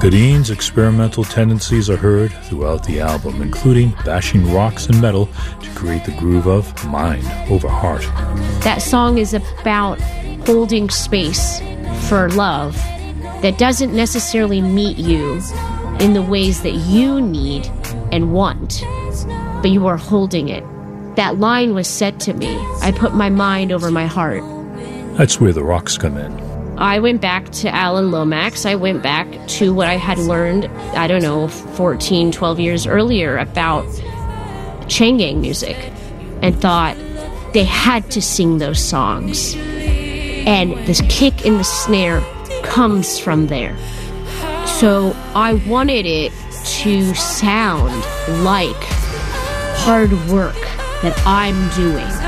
Gadine's experimental tendencies are heard throughout the album, including bashing rocks and metal to create the groove of Mind Over Heart. That song is about holding space for love that doesn't necessarily meet you in the ways that you need and want, but you are holding it. That line was said to me. I put my mind over my heart. That's where the rocks come in. I went back to Alan Lomax. I went back to what I had learned, 14, 12 years earlier about chain gang music and thought they had to sing those songs. And this kick in the snare comes from there. So I wanted it to sound like hard work that I'm doing.